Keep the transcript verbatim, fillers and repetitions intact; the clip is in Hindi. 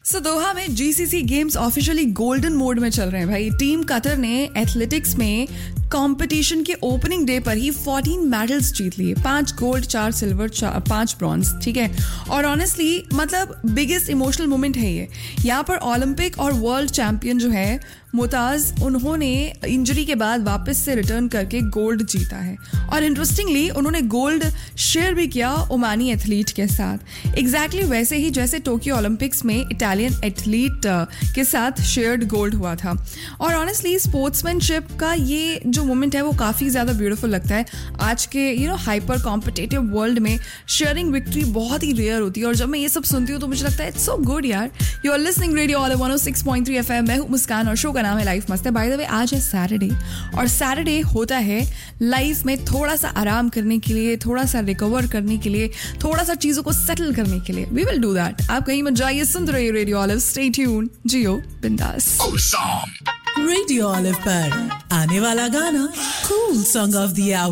सो so, दोहा में GCC games officially golden mode में चल रहे हैं भाई. टीम कतर ने एथलेटिक्स में कंपटीशन के ओपनिंग डे पर ही चौदह मेडल्स जीत लिए. पांच गोल्ड, चार सिल्वर, पांच ब्रॉन्ज. ठीक है. और ऑनेस्टली मतलब बिगेस्ट इमोशनल मोमेंट है ये. यहाँ पर ओलंपिक और वर्ल्ड चैंपियन जो है मुमताज, उन्होंने इंजरी के बाद वापस से रिटर्न करके गोल्ड जीता है. और इंटरेस्टिंगली उन्होंने गोल्ड शेयर भी किया ओमानी एथलीट के साथ. एग्जैक्टली exactly वैसे ही जैसे टोक्यो ओलंपिक्स में इटालियन एथलीट के साथ शेयर्ड गोल्ड हुआ था. और ऑनेस्टली स्पोर्ट्समैनशिप का ये जो मोमेंट है वो काफ़ी ज़्यादा ब्यूटीफुल लगता है. आज के you know hyper competitive world में शेयरिंग विक्ट्री बहुत ही रेयर होती है. और जब मैं ये सब सुनती हूँ तो मुझे लगता है इट्स सो गुड यार. You are listening radio all one O six point three FM. मैं हूँ मुस्कान और शो का नाम है लाइफ मस्त है. बाय द वे आज है सैटरडे और सैटरडे होता है लाइफ में थोड़ा सा आराम करने के लिए, थोड़ा सा रिकवर करने के लिए, थोड़ा सा चीजों को सेटल करने के लिए. We will do that. आप कहीं मत जाइए, सुनते रहिए रेडियो ऑलिव. स्टे ट्यून, जियो बिंदास. रेडियो ऑलिव पर आने वाला गाना cool song of the our.